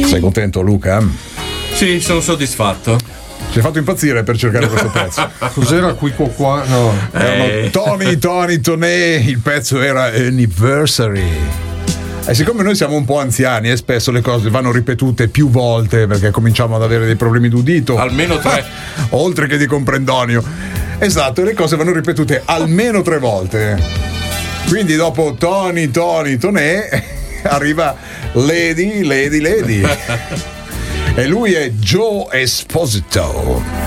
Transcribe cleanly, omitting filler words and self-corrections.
Sei contento, Luca? Sì, sono soddisfatto. Ci hai fatto impazzire per cercare questo pezzo. Cos'era qui qua? No. Erano Tony Toné, il pezzo era Anniversary. E siccome noi siamo un po' anziani e spesso le cose vanno ripetute più volte perché cominciamo ad avere dei problemi d'udito, Almeno 3. oltre che di comprendonio. Esatto, le cose vanno ripetute almeno 3 volte. Quindi dopo Tony Toné arriva Lady. E lui è Joe Esposito.